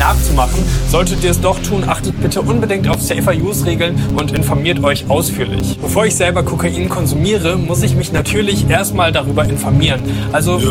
nachzumachen. Solltet ihr es doch tun, achtet bitte unbedingt auf Safer-Use-Regeln und informiert euch ausführlich. Bevor ich selber Kokain konsumiere, muss ich mich natürlich erstmal darüber informieren. Also